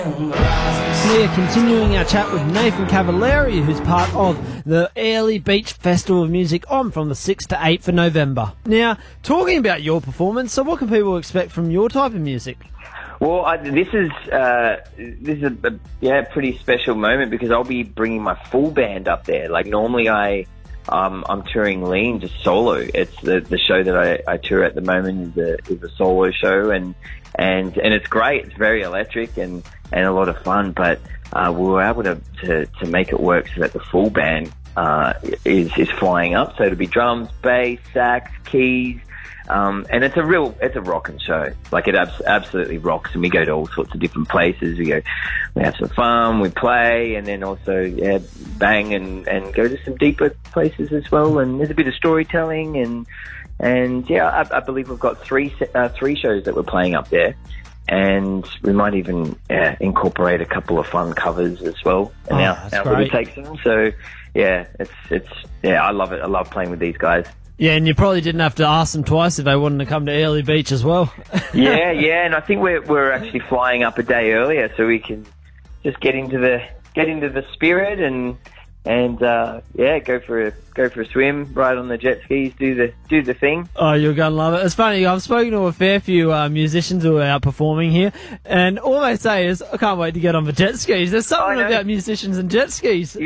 We are continuing our chat with Nathan Cavalieri, who's part of the Airlie Beach Festival of Music on from the 6th to 8th of November. Now, talking about your performance, so what can people expect from your type of music? Well, this is a pretty special moment because I'll be bringing my full band up there. Like normally I'm touring Lean just solo. It's the show that I tour at the moment is a solo show, and it's great. It's very electric and a lot of fun. But we were able to make it work so that the full band is flying up. So it'll be drums, bass, sax, keys. And it's a rockin' show. Like it absolutely rocks, and we go to all sorts of different places. We have some fun, we play, and then also bang and go to some deeper places as well. And there's a bit of storytelling, and I believe we've got three shows that we're playing up there, and we might even incorporate a couple of fun covers as well. And our little takes them. So I love it. I love playing with these guys. Yeah, and you probably didn't have to ask them twice if they wanted to come to Airlie Beach as well. yeah, and I think we're actually flying up a day earlier, so we can just get into the spirit and go for a swim, ride on the jet skis, do the thing. Oh, you're gonna love it. It's funny. I've spoken to a fair few musicians who are out performing here, and all they say is, "I can't wait to get on the jet skis." There's something about musicians and jet skis.